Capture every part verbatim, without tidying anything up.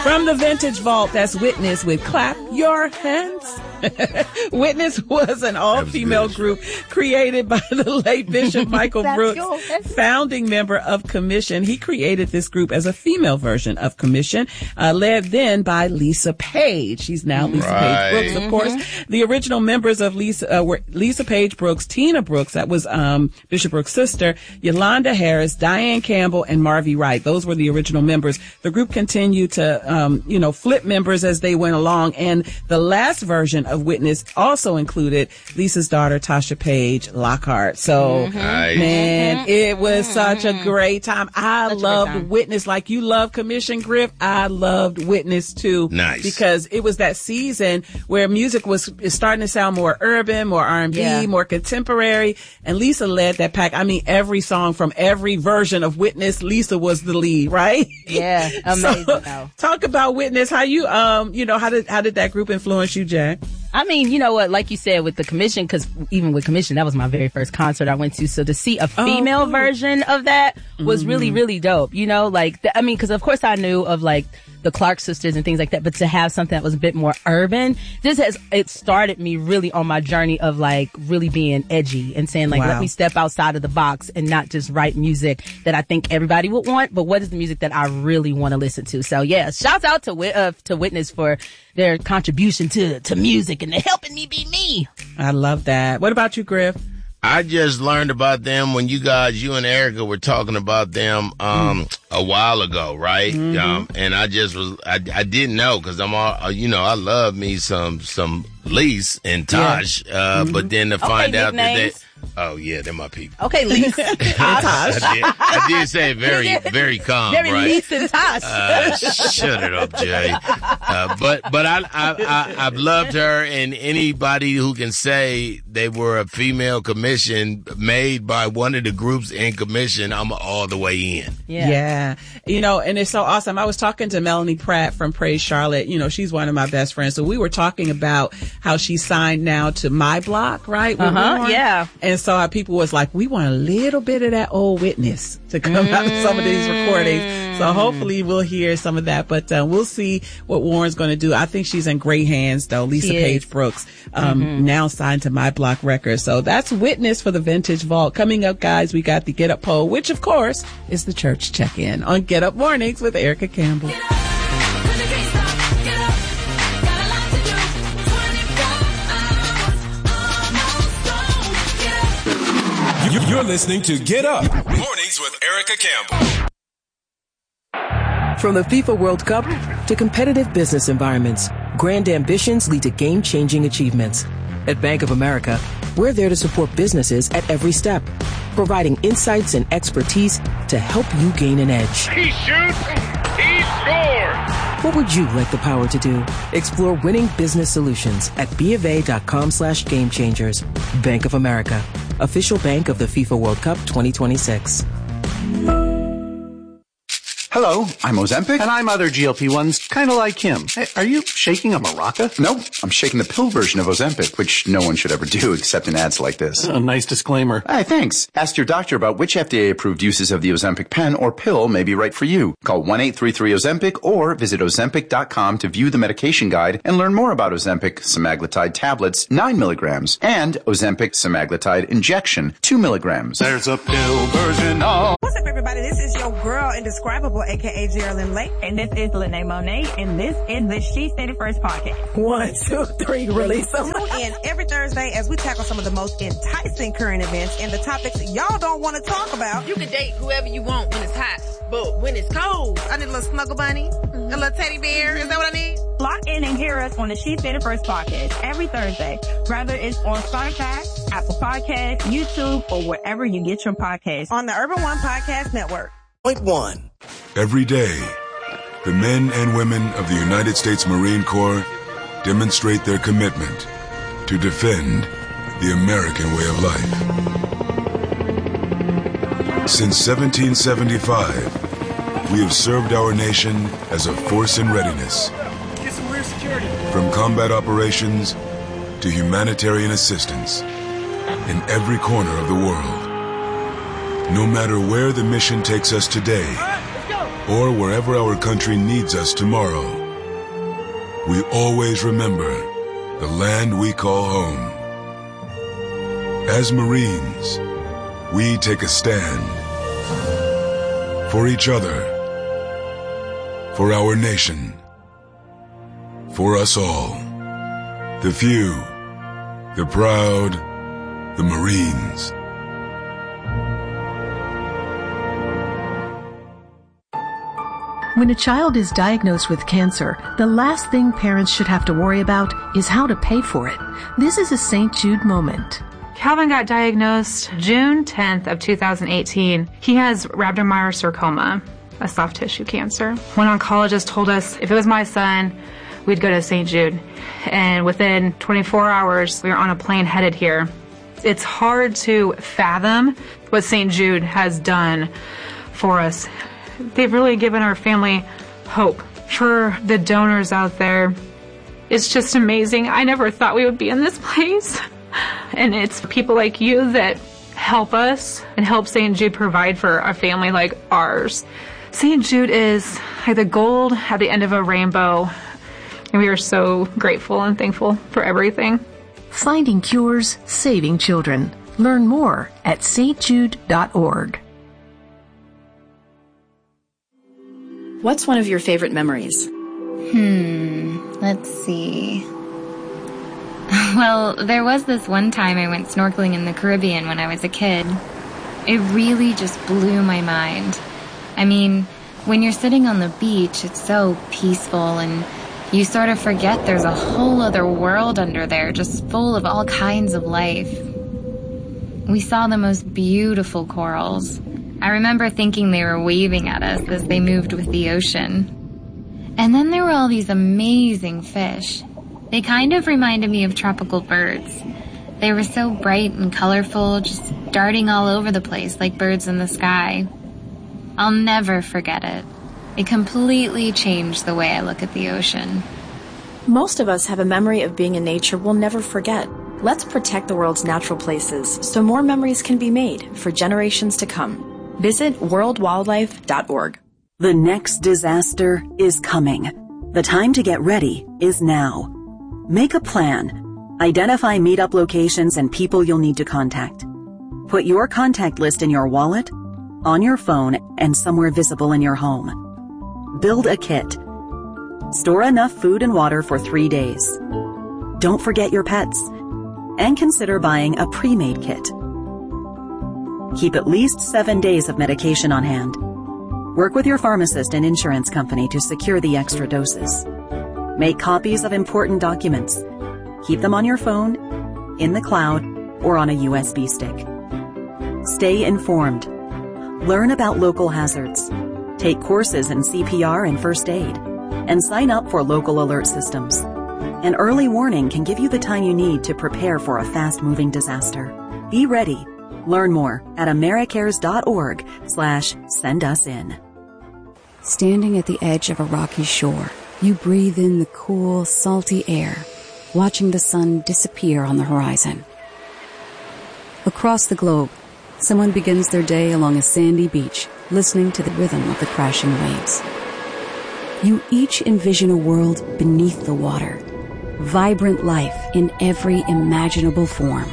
From the Vintage Vault, that's Witness with Clap Your Hands. Witness was an all-female group created by the late Bishop Michael Brooks, founding member of Commission. He created this group as a female version of Commission, uh, led then by Lisa Page. She's now Lisa right. Page Brooks, of course. Mm-hmm. The original members of Lisa uh, were Lisa Page Brooks, Tina Brooks, that was um, Bishop Brooks' sister, Yolanda Harris, Diane Campbell, and Marvy Wright. Those were the original members. The group continued to, um, you know, flip members as they went along, and the last version of Witness also included Lisa's daughter, Tasha Page Lockhart. So, mm-hmm. nice. man, it was such a great time. I such loved Witness like you love Commission, Griff. I loved Witness too. Nice. Because it was that season where music was starting to sound more urban, more R and B, yeah. more contemporary, and Lisa led that pack. I mean, every song from every version of Witness, Lisa was the lead, right? Yeah, amazing. So, talk about Witness. How you, um, you know, how did how did that group influence you, Jack? I mean, you know what, like you said with the Commission, because even with Commission, that was my very first concert I went to. So to see a female oh, cool. version of that was mm-hmm. really, really dope. You know, like, the, I mean, because of course I knew of like the Clark sisters and things like that, but to have something that was a bit more urban, this has, it started me really on my journey of like really being edgy and saying like, wow. let me step outside of the box and not just write music that I think everybody would want, but what is the music that I really want to listen to? So yeah, shouts out to, uh, to Witness for their contribution to, to music and helping me be me. I love that. What about you, Griff? I just learned about them when you guys, you and Erica were talking about them, um, mm. a while ago, right? Mm-hmm. Um, and I just was, I, I didn't know because I'm all, you know, I love me some, some Lise and Tosh, yeah. uh, mm-hmm. but then to find okay, out that names. they, oh yeah, they're my people. Okay, Lise. I, did, I did say it very, very calm, very right? Lise and Tosh. Uh, shut it up, Jay. Uh, but, but I, I, I, I've loved her, and anybody who can say they were a female commission made by one of the groups in Commission, I'm all the way in. Yeah. Yeah. You know, and it's so awesome. I was talking to Melanie Pratt from Praise Charlotte. You know, she's one of my best friends. So we were talking about how she signed now to My Block, right? Uh-huh. Yeah. And so our people was like, we want a little bit of that old Witness to come mm. out of some of these recordings. So hopefully we'll hear some of that, but uh, we'll see what Warren's going to do. I think she's in great hands, though. Lisa she Page is. Brooks, um, mm-hmm. now signed to My Block Records. So that's Witness for the Vintage Vault. Coming up, guys, we got the Get Up poll, which of course is the church check-in on Get Up Mornings with Erica Campbell. You're listening to Get Up Mornings with Erica Campbell. From the FIFA World Cup to competitive business environments, grand ambitions lead to game-changing achievements. At Bank of America, we're there to support businesses at every step, providing insights and expertise to help you gain an edge. He shoots, he scores! What would you like the power to do? Explore winning business solutions at BofA.com slash game changers. Bank of America, official bank of the FIFA World Cup twenty twenty-six. Hello, I'm Ozempic. And I'm other G L P ones, kind of like him. Hey, are you shaking a maraca? No, I'm shaking the pill version of Ozempic, which no one should ever do except in ads like this. A nice disclaimer. Hey, thanks. Ask your doctor about which F D A-approved uses of the Ozempic pen or pill may be right for you. Call one eight three three Ozempic or visit Ozempic dot com to view the medication guide and learn more about Ozempic semaglutide tablets, nine milligrams, and Ozempic semaglutide injection, two milligrams. There's a pill version of... What's up, everybody? This is your girl, Indescribable, a k a. Geraldine Lake. And this is Lene Monet, and this is the She Said It First podcast. One, two, three, release them. Tune in every Thursday as we tackle some of the most enticing current events and the topics y'all don't want to talk about. You can date whoever you want when it's hot, but when it's cold, I need a little snuggle bunny, mm-hmm. a little teddy bear. Is that what I need? Lock in and hear us on the She Said It First podcast every Thursday, whether it's on Spotify, Apple Podcasts, YouTube, or wherever you get your podcasts. On the Urban One Podcast Network. Point one. Every day, the men and women of the United States Marine Corps demonstrate their commitment to defend the American way of life. Since seventeen seventy-five, we have served our nation as a force in readiness. Get some rear security. From combat operations to humanitarian assistance in every corner of the world. No matter where the mission takes us today, or wherever our country needs us tomorrow, we always remember the land we call home. As Marines, we take a stand for each other, for our nation, for us all, the few, the proud, the Marines. When a child is diagnosed with cancer, the last thing parents should have to worry about is how to pay for it. This is a Saint Jude moment. Calvin got diagnosed June tenth of two thousand eighteen. He has rhabdomyosarcoma, a soft tissue cancer. One oncologist told us if it was my son, we'd go to Saint Jude. And within twenty-four hours, we were on a plane headed here. It's hard to fathom what Saint Jude has done for us. They've really given our family hope. For the donors out there, it's just amazing. I never thought we would be in this place. And it's people like you that help us and help Saint Jude provide for a family like ours. Saint Jude is like the gold at the end of a rainbow. And we are so grateful and thankful for everything. Finding cures, saving children. Learn more at s t jude dot org. What's one of your favorite memories? Hmm, let's see. Well, there was this one time I went snorkeling in the Caribbean when I was a kid. It really just blew my mind. I mean, when you're sitting on the beach, it's so peaceful and you sort of forget there's a whole other world under there, just full of all kinds of life. We saw the most beautiful corals. I remember thinking they were waving at us as they moved with the ocean. And then there were all these amazing fish. They kind of reminded me of tropical birds. They were so bright and colorful, just darting all over the place like birds in the sky. I'll never forget it. It completely changed the way I look at the ocean. Most of us have a memory of being in nature we'll never forget. Let's protect the world's natural places so more memories can be made for generations to come. Visit world wildlife dot org. The next disaster is coming. The time to get ready is now. Make a plan. Identify meetup locations and people you'll need to contact. Put your contact list in your wallet, on your phone, and somewhere visible in your home. Build a kit. Store enough food and water for three days. Don't forget your pets. And consider buying a pre-made kit. Keep at least seven days of medication on hand. Work with your pharmacist and insurance company to secure the extra doses. Make copies of important documents. Keep them on your phone, in the cloud, or on a U S B stick. Stay informed. Learn about local hazards. Take courses in C P R and first aid. And sign up for local alert systems. An early warning can give you the time you need to prepare for a fast-moving disaster. Be ready. Learn more at americares.org slash send us in. Standing at the edge of a rocky shore, you breathe in the cool, salty air, watching the sun disappear on the horizon. Across the globe, someone begins their day along a sandy beach, listening to the rhythm of the crashing waves. You each envision a world beneath the water, vibrant life in every imaginable form.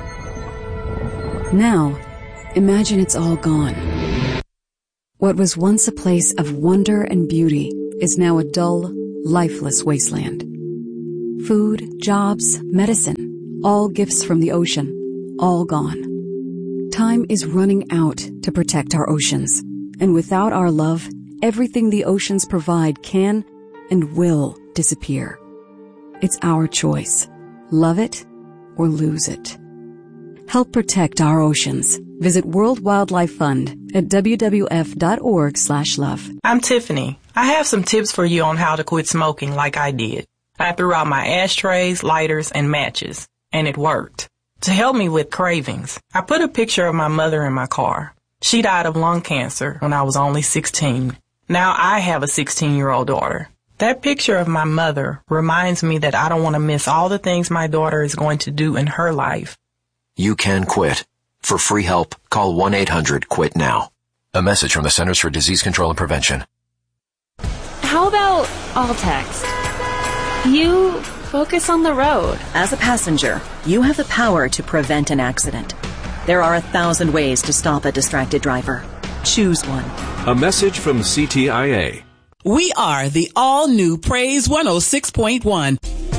Now, imagine it's all gone. What was once a place of wonder and beauty is now a dull, lifeless wasteland. Food, jobs, medicine, all gifts from the ocean, all gone. Time is running out to protect our oceans, and without our love, everything the oceans provide can and will disappear. It's our choice. Love it or lose it. Help protect our oceans. Visit World Wildlife Fund at w w f dot org slash love. I'm Tiffany. I have some tips for you on how to quit smoking like I did. I threw out my ashtrays, lighters, and matches, and it worked. To help me with cravings, I put a picture of my mother in my car. She died of lung cancer when I was only sixteen. Now I have a sixteen-year-old daughter. That picture of my mother reminds me that I don't want to miss all the things my daughter is going to do in her life. You can quit. For free help, call one eight hundred quit now. A message from the Centers for Disease Control and Prevention. How about all text? You focus on the road. As a passenger, you have the power to prevent an accident. There are a thousand ways to stop a distracted driver. Choose one. A message from C T I A. We are the all-new Praise one oh six point one.